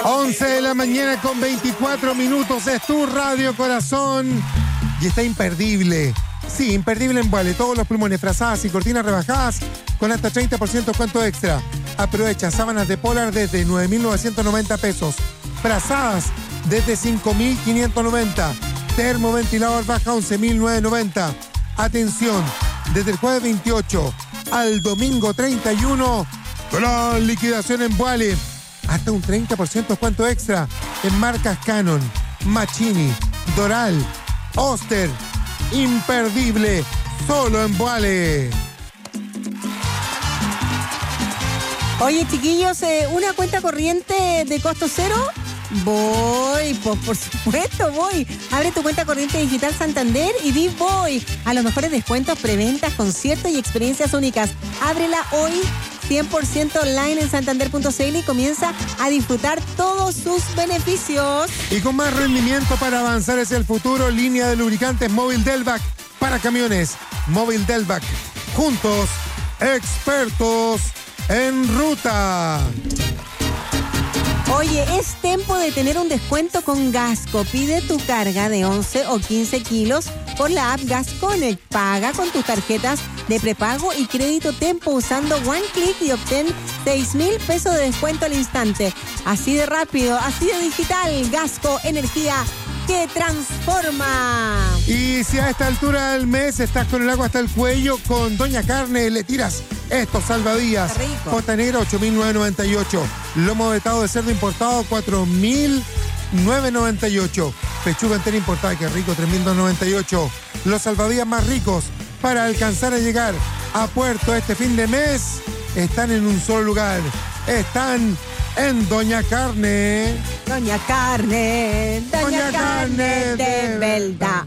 11 de la mañana con 24 minutos. Es tu Radio Corazón. Y está imperdible. Sí, imperdible en Vale. Todos los plumones, frazadas y cortinas rebajadas con hasta 30% descuento extra. Aprovecha sábanas de Polar desde 9.990 pesos. Frazadas desde 5.590. Termoventilador baja 11.990. Atención, desde el jueves 28 al domingo 31, gran liquidación en Vale. Hasta un 30% descuento extra en marcas Canon, Machini, Doral, Oster. Imperdible, solo en Vale. Oye, chiquillos, ¿una cuenta corriente de costo cero? Voy, pues por supuesto voy. Abre tu cuenta corriente digital Santander y di voy a los mejores descuentos, preventas, conciertos y experiencias únicas. Ábrela hoy 100% online en santander.cl y comienza a disfrutar todos sus beneficios. Y con más rendimiento para avanzar hacia el futuro, línea de lubricantes Móvil Delvac para camiones. Móvil Delvac, juntos, expertos en ruta. Oye, es tiempo de tener un descuento con Gasco. Pide tu carga de 11 o 15 kilos por la app GasConnect. Paga con tus tarjetas de prepago y crédito Tempo usando OneClick y obtén 6,000 pesos de descuento al instante. Así de rápido, así de digital. Gasco, energía que transforma. Y si a esta altura del mes estás con el agua hasta el cuello, con Doña Carne le tiras estos salvavidas. Costa Negra 8.998. Lomo vetado de cerdo importado 4.998. Pechuga entera importada, qué rico, 3.298. Los salvavidas más ricos para alcanzar a llegar a puerto este fin de mes están en un solo lugar. Están en Doña Carne. Doña Carne, Doña Carne de verdad.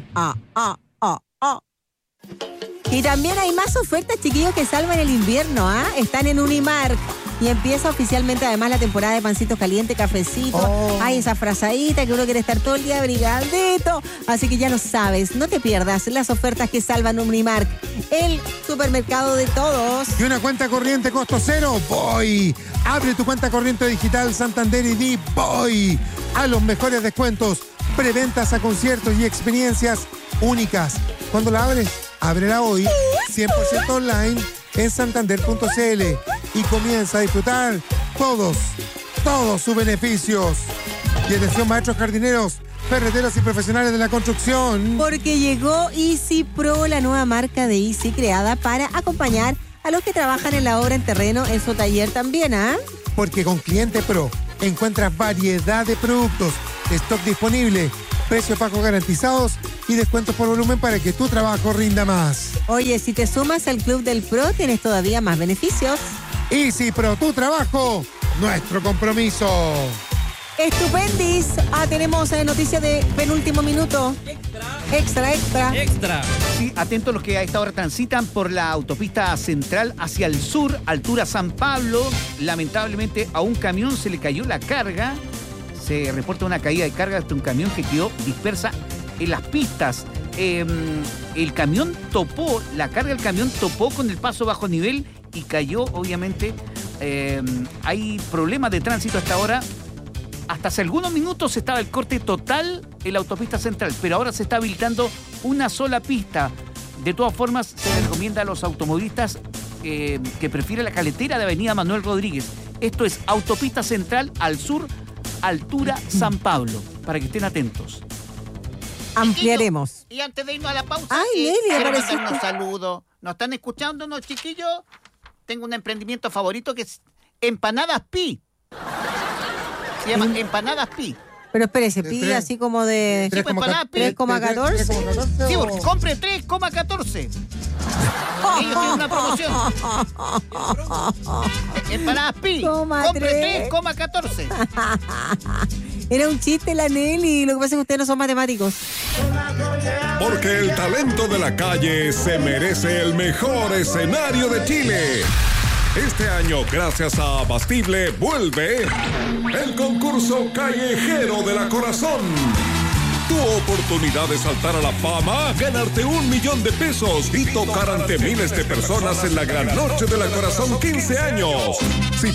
Y también hay más ofertas, chiquillos, que salvan el invierno, ¿ah? Están en Unimark. Y empieza oficialmente además la temporada de pancitos calientes, cafecito. Hay esa frazadita que uno quiere estar todo el día abrigadito. Así que ya lo sabes, no te pierdas las ofertas que salvan Unimark, el supermercado de todos. ¿Y una cuenta corriente costo cero? Voy. Abre tu cuenta corriente digital Santander y di voy a los mejores descuentos, preventas a conciertos y experiencias únicas. Cuando la abres, ábrela hoy, 100% online en santander.cl y comienza a disfrutar todos sus beneficios. Y atención, maestros jardineros, ferreteros y profesionales de la construcción. Porque llegó Easy Pro, la nueva marca de Easy creada para acompañar a los que trabajan en la obra en terreno en su taller también, ¿ah? Porque con Cliente Pro encuentras variedad de productos, stock disponible, precios bajos garantizados y descuentos por volumen para que tu trabajo rinda más. Oye, si te sumas al Club del Pro, tienes todavía más beneficios. Easy Pro, tu trabajo, nuestro compromiso. Estupendis. Tenemos noticias de penúltimo minuto. Extra. Sí, atentos los que a esta hora transitan por la autopista central hacia el sur, altura San Pablo. Lamentablemente a un camión se le cayó la carga. Se reporta una caída de carga de un camión que quedó dispersa en las pistas. El camión topó, la carga del camión topó con el paso bajo nivel y cayó, obviamente. Hay problemas de tránsito hasta ahora. Hasta hace algunos minutos estaba el corte total en la autopista central, pero ahora se está habilitando una sola pista. De todas formas, se les recomienda a los automovilistas que prefieren la carretera de Avenida Manuel Rodríguez. Esto es autopista central al sur, altura San Pablo, para que estén atentos. Ampliaremos. Y antes de irnos a la pausa, Lady, quiero apareciste. mandar unos saludos. ¿Nos están escuchando, no, chiquillos? Tengo un emprendimiento favorito que es Empanadas Pi. Se llama Empanadas Pi. Pero espérese, pide así como de 3,14. Sí, porque compre 3,14. Ellos tienen una promoción. Empanadas Pi. Compre 3,14. Era un chiste la Nelly, lo que pasa es que ustedes no son matemáticos. Porque el talento de la calle se merece el mejor escenario de Chile. Este año, gracias a Abastible, vuelve el concurso callejero de la Corazón. Tu oportunidad de saltar a la fama, ganarte 1 millón de pesos y tocar ante miles de personas en la gran noche de la Corazón 15 años. Si